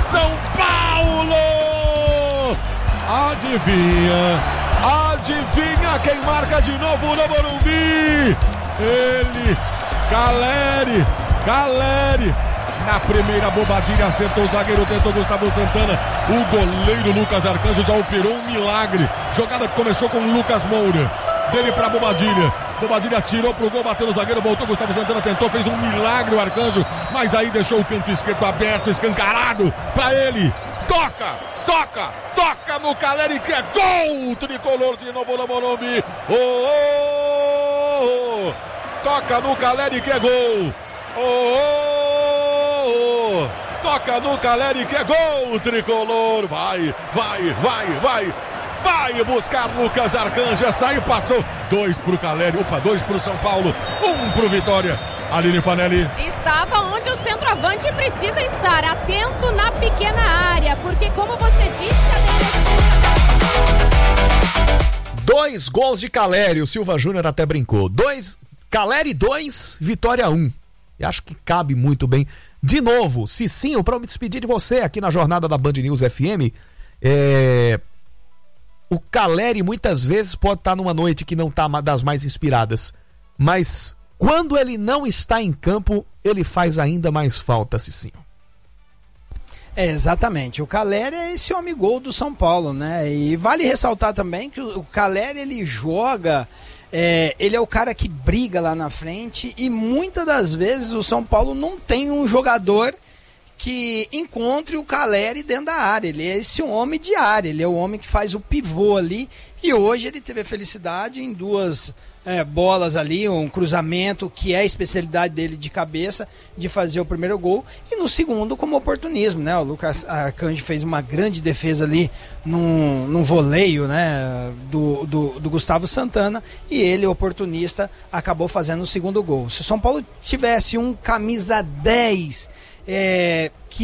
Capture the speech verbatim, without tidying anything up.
São Paulo! Adivinha, adivinha quem marca de novo no Morumbi? Ele, Caleri, Caleri. Na primeira bobadinha acertou o zagueiro, tentou Gustavo Santana. O goleiro Lucas Arcanjo já operou um milagre. Jogada que começou com o Lucas Moura. Dele pra Bobadilha. Bobadilha tirou pro gol, bateu no zagueiro, voltou. Gustavo Santana tentou, fez um milagre o Arcanjo. Mas aí deixou o canto esquerdo aberto, escancarado pra ele. Toca, toca, toca no Caleri que é gol! Tricolor de novo no Morumbi. Oh, oh, oh. Toca no Caleri que é gol. Oh, oh. Toca no Caleri que é gol, Tricolor, vai, vai, vai, vai, vai buscar Lucas Arcanjo, essa aí passou, dois pro Caleri, opa, dois pro São Paulo, um pro Vitória. Aline Fanelli. Estava onde o centroavante precisa estar, atento na pequena área, porque como você disse, a... Dois gols de Caleri, o Silva Júnior até brincou, dois, Caleri dois, Vitória um, e acho que cabe muito bem. De novo, Cicinho, para me despedir de você aqui na jornada da Band News F M, é... o Caleri muitas vezes pode estar numa noite que não está das mais inspiradas, mas quando ele não está em campo, ele faz ainda mais falta, Cicinho. É, exatamente, o Caleri é esse homem gol do São Paulo, né? E vale ressaltar também que o Caleri, ele joga... É, ele é o cara que briga lá na frente e muitas das vezes o São Paulo não tem um jogador que encontre o Caleri dentro da área. Ele é esse homem de área, ele é o homem que faz o pivô ali e hoje ele teve a felicidade em duas é, bolas ali, um cruzamento que é a especialidade dele de cabeça, de fazer o primeiro gol e no segundo como oportunismo, né? O Lucas Arcanjo fez uma grande defesa ali num, num voleio, né? do, do, do Gustavo Santana e ele, oportunista, acabou fazendo o segundo gol. Se o São Paulo tivesse um camisa dez é, que